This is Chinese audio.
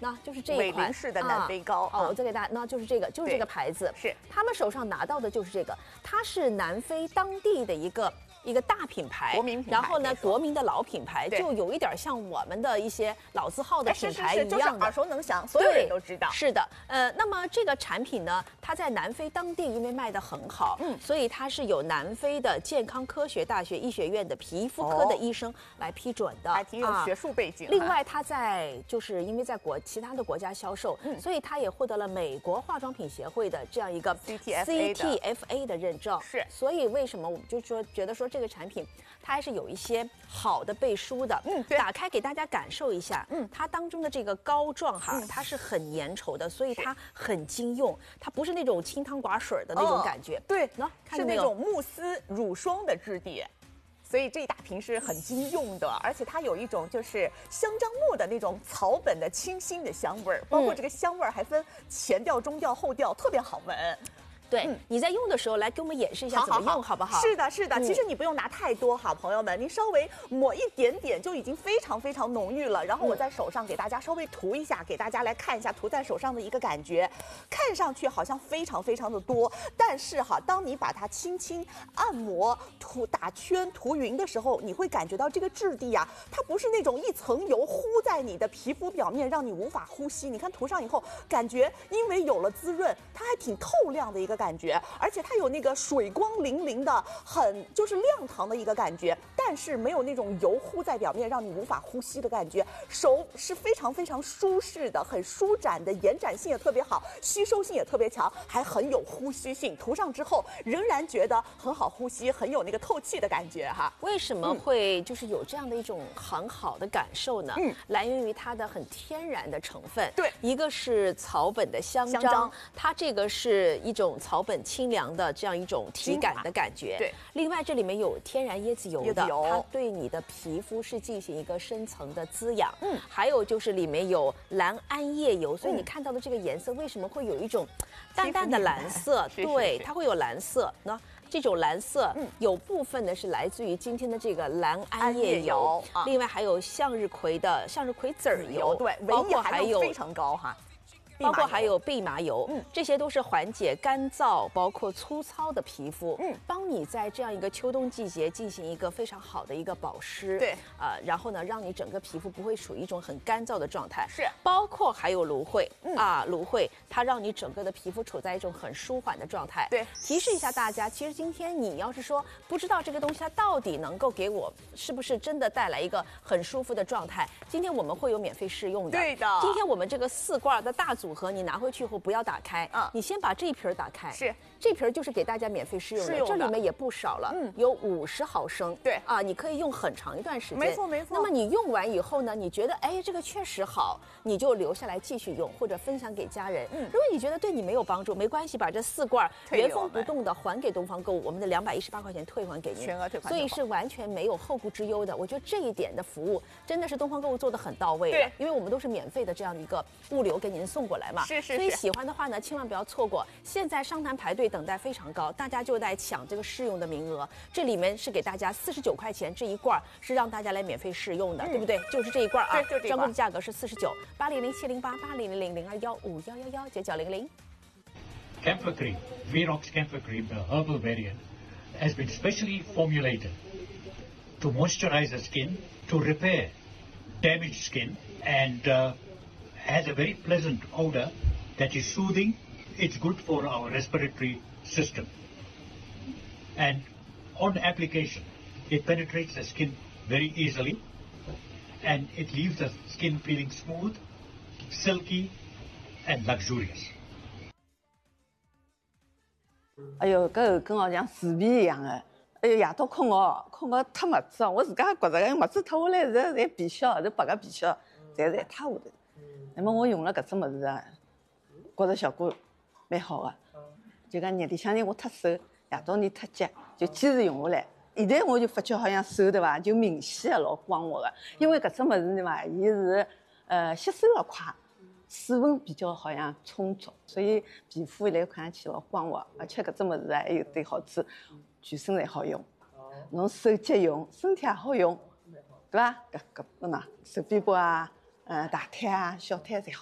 那就是这一款伟林式的南非膏。 我再给大家，那就是这个，就是这个牌子。 是他们手上拿到的就是这个，它是南非当地的一个大品牌， 国民品牌， 然后呢，国民的老品牌，就有一点像我们的一些老字号的品牌一样的， 就是耳熟能详，所有人都知道。 是的，那么这个产品呢，它在南非当地因为卖得很好，所以它是有南非的健康科学大学医学院的皮肤科的医生来批准的， 还挺有学术背景。 另外，它就是因为在其他的国家销售，所以它也获得了美国化妆品协会的这样一个 CTFA 的认证。 是， 所以为什么我们就觉得说这个产品它还是有一些好的背书的。 对， 打开给大家感受一下，它当中的这个膏状它是很粘稠的，所以它很经用，它不是那种清汤寡水的那种感觉。 对， 是那种慕斯乳霜的质地。所以这一大瓶是很经用的，而且它有一种就是香樟木的那种草本的清新的香味儿，包括这个香味儿还分前调、中调、后调，特别好闻。 对，你在用的时候来给我们演示一下怎么用，好不好？ 是的，是的。其实你不用拿太多，好朋友们，您稍微抹一点点就已经非常非常浓郁了。然后我在手上给大家稍微涂一下，给大家来看一下涂在手上的一个感觉。看上去好像非常非常的多，但是当你把它轻轻按摩、打圈、涂匀的时候，你会感觉到这个质地啊，它不是那种一层油糊在你的皮肤表面，让你无法呼吸。你看涂上以后，感觉因为有了滋润，它还挺透亮的一个感觉，而且它有那个水光粼粼的，很就是亮堂的一个感觉，但是没有那种油糊在表面让你无法呼吸的感觉。手是非常非常舒适的，很舒展的，延展性也特别好，吸收性也特别强，还很有呼吸性。涂上之后仍然觉得很好呼吸，很有那个透气的感觉哈。 为什么会就是有这样的一种很好的感受呢？来源于它的很天然的成分。 对， 一个是草本的香樟，它这个是一种草本清凉的这样一种体感的感觉。 对， 另外这里面有天然椰子油的，它对你的皮肤是进行一个深层的滋养。还有就是里面有蓝桉叶油，所以你看到的这个颜色为什么会有一种淡淡的蓝色？对，它会有蓝色呢。这种蓝色有部分呢是来自于今天的这个蓝桉叶油，另外还有向日葵籽儿油， 对， 包括还有非常高哈。 包括还有蓖麻油，这些都是缓解干燥、包括粗糙的皮肤，帮你在这样一个秋冬季节进行一个非常好的一个保湿， 对， 然后呢，让你整个皮肤不会处于一种很干燥的状态， 是， 包括还有芦荟，芦荟它让你整个的皮肤处在一种很舒缓的状态， 对， 提示一下大家，其实今天你要是说不知道这个东西它到底能够给我是不是真的带来一个很舒服的状态，今天我们会有免费试用的， 对的， 今天我们这个4罐的大组合，你拿回去以后不要打开，你先把这一瓶打开。 是， 这瓶就是给大家免费试用的，这里面也不少了，有50毫升。 对你可以用很长一段时间。 没错没错。 那么你用完以后呢，你觉得这个确实好，你就留下来继续用，或者分享给家人。如果你觉得对你没有帮助，没关系，把这4罐原封不动的还给东方购物，我们的218块钱退还给您， 全额退还。 所以是完全没有后顾之忧的。我觉得这一点的服务真的是东方购物做得很到位的，因为我们都是免费的这样的一个物流给您送过来嘛。 是。 所以喜欢的话呢，千万不要错过。现在商谈排队等待非常高，大家就在抢这个试用的名额。这里面是给大家49块钱这一罐，是让大家来免费试用的，对不对？就是这一罐啊， 对， 专柜的价格是49，80070880000215119900。 Camphor cream, Verox Camphor cream, the herbal variant, has been specially formulated to moisturize the skin, to repair damaged skin, and has a very pleasant odor that is soothing. It's good for our respiratory system. And on application, it penetrates the skin very easily, and it leaves the skin feeling smooth, silky, and luxurious. 哎哟，搿后跟像树皮一样的。哎哟，夜到困觉脱袜子哦，我自家也觉着搿袜子脱下来是侪皮屑，是白个皮屑，侪是一塌糊涂。那么我用了搿只物事啊，觉着效果蛮好的。就讲日里向呢我脱手，夜到呢脱脚，就坚持用下来。现在我就发觉好像手对伐，就明显的老光滑的，因为搿只物事对伐，伊是吸收了快。水分比较好像充足，所以皮肤现在看上去老光滑，而且搿只物事啊还有点好处，全身侪好用，侬手脚用，身体也好用，对伐？搿哪手臂膊啊，大腿啊，小腿侪好。